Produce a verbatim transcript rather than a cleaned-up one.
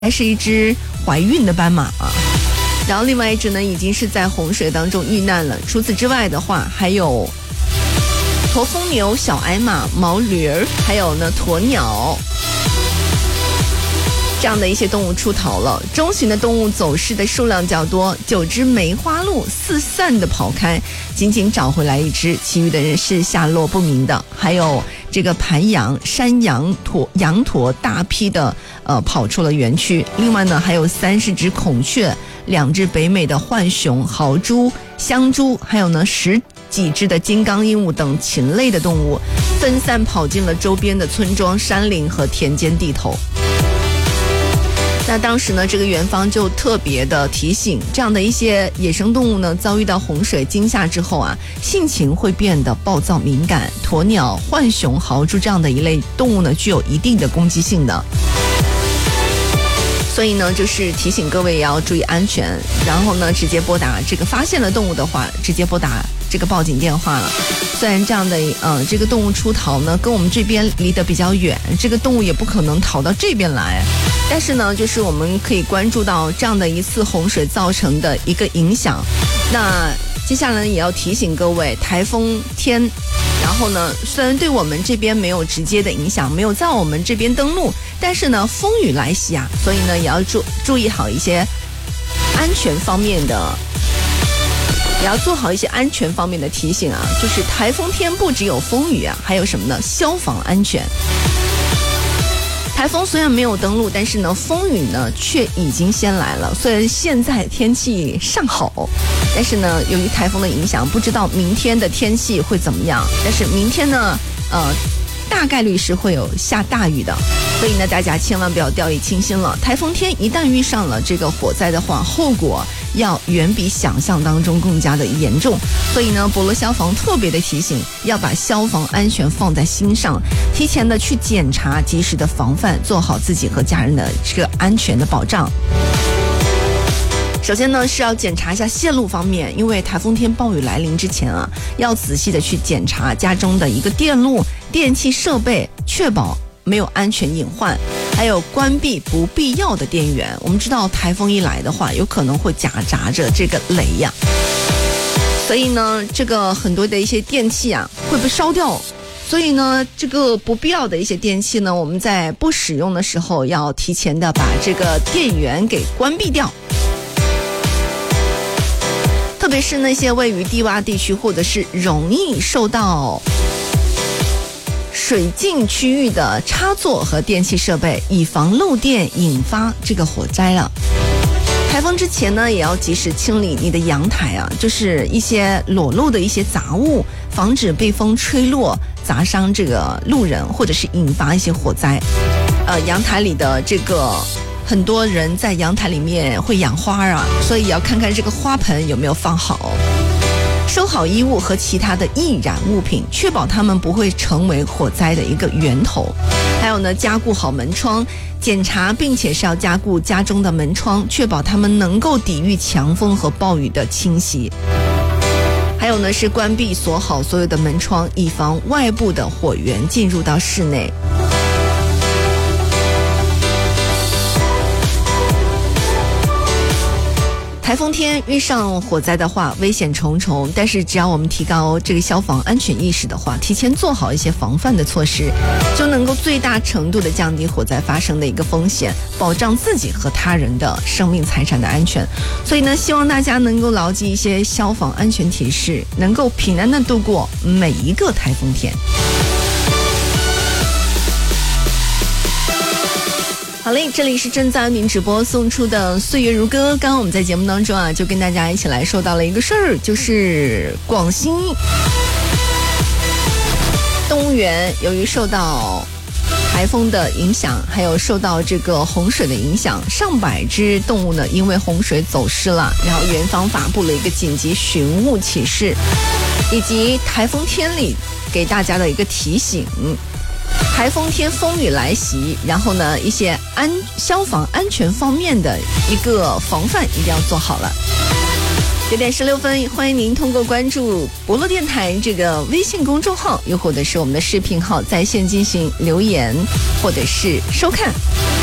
还是一只怀孕的斑马啊。然后另外一只呢，已经是在洪水当中遇难了。除此之外的话，还有驼峰牛、小矮马、毛驴儿，还有呢鸵鸟。这样的一些动物出逃了，中型的动物走失的数量较多，九只梅花鹿四散的跑开，仅仅找回来一只，其余的人是下落不明的。还有这个盘羊、山羊、驼羊驼大批的呃跑出了园区。另外呢，还有三十只孔雀，两只北美的浣熊、豪猪、香猪，还有呢十几只的金刚鹦鹉等禽类的动物，分散跑进了周边的村庄、山林和田间地头。那当时呢，这个园方就特别的提醒，这样的一些野生动物呢，遭遇到洪水惊吓之后啊，性情会变得暴躁敏感。鸵鸟、浣熊、豪猪这样的一类动物呢，具有一定的攻击性的。所以呢，就是提醒各位也要注意安全，然后呢，直接拨打这个发现了动物的话，直接拨打这个报警电话了。虽然这样的呃这个动物出逃呢，跟我们这边离得比较远，这个动物也不可能逃到这边来，但是呢，就是我们可以关注到这样的一次洪水造成的一个影响。那接下来也要提醒各位，台风天，然后呢，虽然对我们这边没有直接的影响，没有在我们这边登陆，但是呢，风雨来袭啊，所以呢，也要注注意好一些安全方面的，也要做好一些安全方面的提醒啊。就是台风天不只有风雨啊，还有什么呢？消防安全。台风虽然没有登陆，但是呢，风雨呢却已经先来了。虽然现在天气尚好，但是呢，由于台风的影响，不知道明天的天气会怎么样。但是明天呢，呃，大概率是会有下大雨的，所以呢，大家千万不要掉以轻心了。台风天一旦遇上了这个火灾的话，后果要远比想象当中更加的严重。所以呢，博罗消防特别的提醒，要把消防安全放在心上，提前的去检查，及时的防范，做好自己和家人的这个安全的保障。首先呢，是要检查一下线路方面，因为台风天暴雨来临之前啊，要仔细的去检查家中的一个电路、电器设备，确保没有安全隐患，还有关闭不必要的电源。我们知道台风一来的话，有可能会夹杂着这个雷呀、啊，所以呢，这个很多的一些电器啊会被烧掉。所以呢，这个不必要的一些电器呢，我们在不使用的时候，要提前的把这个电源给关闭掉。特别是那些位于低洼地区或者是容易受到水浸区域的插座和电器设备，以防漏电引发这个火灾了。台风之前呢，也要及时清理你的阳台啊，就是一些裸露的一些杂物，防止被风吹落砸伤这个路人，或者是引发一些火灾。呃，阳台里的这个很多人在阳台里面会养花啊，所以也要看看这个花盆有没有放好，收好衣物和其他的易燃物品，确保它们不会成为火灾的一个源头。还有呢，加固好门窗，检查并且是要加固家中的门窗，确保它们能够抵御强风和暴雨的侵袭。还有呢，是关闭锁好所有的门窗，以防外部的火源进入到室内。台风天遇上火灾的话，危险重重，但是只要我们提高这个消防安全意识的话，提前做好一些防范的措施，就能够最大程度的降低火灾发生的一个风险，保障自己和他人的生命财产的安全。所以呢，希望大家能够牢记一些消防安全提示，能够平安的度过每一个台风天。好嘞，这里是正在为您直播送出的岁月如歌。刚刚我们在节目当中啊，就跟大家一起来说到了一个事儿，就是广西动物园由于受到台风的影响，还有受到这个洪水的影响，上百只动物呢因为洪水走失了，然后园方发布了一个紧急寻物启事，以及台风天里给大家的一个提醒。台风天风雨来袭，然后呢，一些安消防安全方面的一个防范一定要做好了。九点十六分，欢迎您通过关注博乐电台这个微信公众号，又或者是我们的视频号在线进行留言或者是收看。